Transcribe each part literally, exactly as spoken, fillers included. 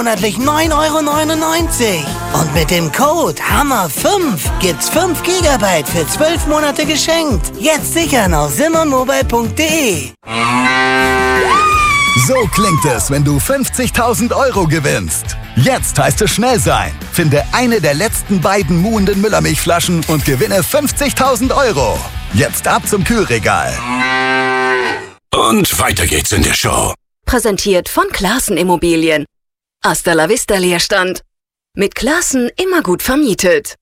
monatlich neun Euro neunundneunzig. Und mit dem Code Hammer fünf gibt's fünf Gigabyte für zwölf Monate geschenkt. Jetzt sichern auf simmermobile punkt de. So klingt es, wenn du fünfzigtausend Euro gewinnst. Jetzt heißt es schnell sein. Finde eine der letzten beiden muhenden Müllermilchflaschen und gewinne fünfzigtausend Euro. Jetzt ab zum Kühlregal. Und weiter geht's in der Show. Präsentiert von Classen Immobilien. Hasta la vista Leerstand. Mit Classen immer gut vermietet.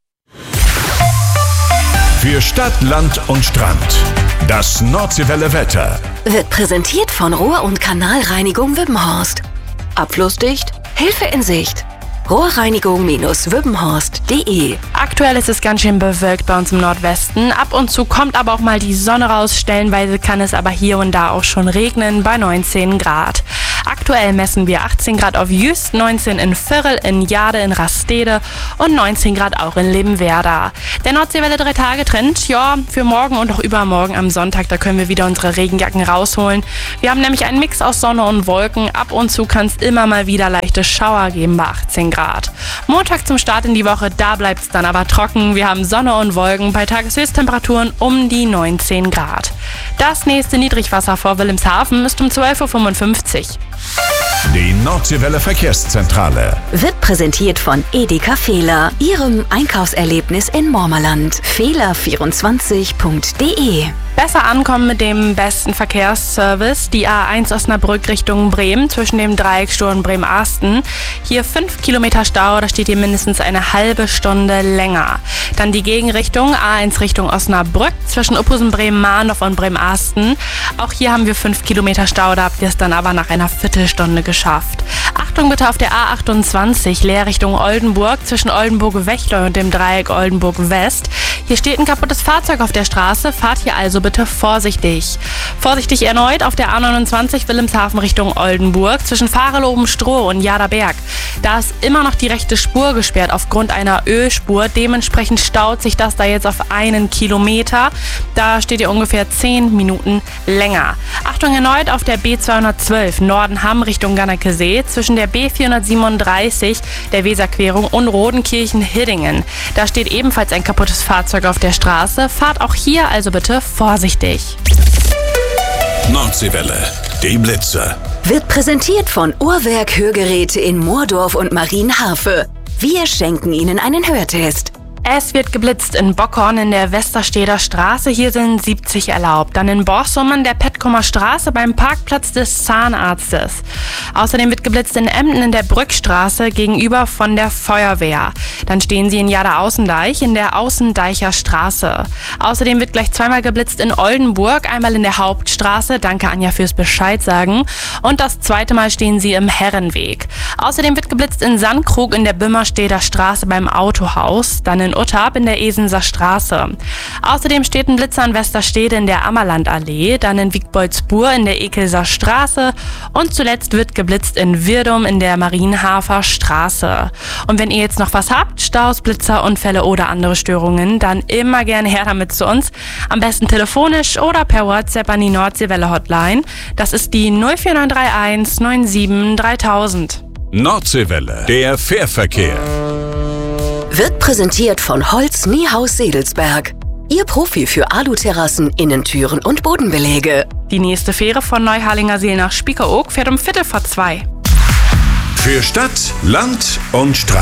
Für Stadt, Land und Strand. Das Nordseewelle Wetter. Wird präsentiert von Rohr- und Kanalreinigung Wippenhorst. Abflussdicht, Hilfe in Sicht. Rohrreinigung Wippenhorst punkt de. Aktuell ist es ganz schön bewölkt bei uns im Nordwesten. Ab und zu kommt aber auch mal die Sonne raus. Stellenweise kann es aber hier und da auch schon regnen bei neunzehn Grad. Aktuell messen wir achtzehn Grad auf Jüst, neunzehn in Virrel, in Jade, in Rastede und neunzehn Grad auch in Lebenwerda. Der Nordseewelle drei Tage Trend, ja, für morgen und auch übermorgen am Sonntag, da können wir wieder unsere Regenjacken rausholen. Wir haben nämlich einen Mix aus Sonne und Wolken. Ab und zu kann es immer mal wieder leichte Schauer geben bei achtzehn Grad. Montag zum Start in die Woche, da bleibt es dann aber trocken. Wir haben Sonne und Wolken bei Tageshöchsttemperaturen um die neunzehn Grad. Das nächste Niedrigwasser vor Wilhelmshaven ist um zwölf Uhr fünfundfünfzig. Die Nordseewelle Verkehrszentrale Wird präsentiert von Edeka Fehler, Ihrem Einkaufserlebnis in Mormerland. Fehler vierundzwanzig punkt de. Besser ankommen mit dem besten Verkehrsservice. Die A eins Osnabrück Richtung Bremen zwischen dem Dreieck Sturm Bremen-Asten. Hier fünf Kilometer Stau, da steht hier mindestens eine halbe Stunde länger. Dann die Gegenrichtung A eins Richtung Osnabrück zwischen Uphusen Bremen-Mahndorf und Bremen-Asten. Auch hier haben wir fünf Kilometer Stau, da habt ihr es dann aber nach einer Viertelstunde geschafft. Achtung bitte auf der A achtundzwanzig Leer Richtung Oldenburg zwischen Oldenburg-Wechleu und dem Dreieck Oldenburg-West. Hier steht ein kaputtes Fahrzeug auf der Straße, fahrt hier also bitte vorsichtig. Vorsichtig erneut auf der A neunundzwanzig Wilhelmshaven Richtung Oldenburg zwischen Fahrerloben-Stroh und Jaderberg. Da ist immer noch die rechte Spur gesperrt aufgrund einer Ölspur. Dementsprechend staut sich das da jetzt auf einen Kilometer. Da steht ihr ungefähr zehn Minuten länger. Achtung erneut auf der B zweihundertzwölf Nordenham Richtung Gannerkesee zwischen der B vierhundertsiebenunddreißig, der Weserquerung und Rodenkirchen-Hiddingen. Da steht ebenfalls ein kaputtes Fahrzeug auf der Straße. Fahrt auch hier also bitte vorsichtig. Nordseewelle, die Blitze. Wird präsentiert von Uhrwerk Hörgeräte in Moordorf und Marienharfe. Wir schenken Ihnen einen Hörtest. Es wird geblitzt in Bockhorn in der Westersteder Straße. Hier sind siebzig erlaubt. Dann in Borsummen der Petkomer Straße beim Parkplatz des Zahnarztes. Außerdem wird geblitzt in Emden in der Brückstraße gegenüber von der Feuerwehr. Dann stehen Sie in Jade-Außendeich in der Außendeicher Straße. Außerdem wird gleich zweimal geblitzt in Oldenburg, einmal in der Hauptstraße. Danke Anja fürs Bescheid sagen. Und das zweite Mal stehen Sie im Herrenweg. Außerdem wird geblitzt in Sandkrug in der Bümmersteder Straße beim Autohaus. Dann in Uttarp in der Esenser Straße. Außerdem steht ein Blitzer in Westerstede in der Ammerlandallee, dann in Wiegboldsbur in der Ekelser Straße und zuletzt wird geblitzt in Wirdum in der Marienhafer Straße. Und wenn ihr jetzt noch was habt, Staus, Blitzer, Unfälle oder andere Störungen, dann immer gerne her damit zu uns. Am besten telefonisch oder per WhatsApp an die Nordseewelle Hotline. Das ist die null vier neun drei eins neun sieben dreitausend. Nordseewelle, der Fährverkehr. Wird präsentiert von Holz Niehaus Sedelsberg. Ihr Profi für Aluterrassen, Innentüren und Bodenbeläge. Die nächste Fähre von Neuharlingerseel nach Spiekeroog fährt um Viertel vor zwei. Für Stadt, Land und Strand.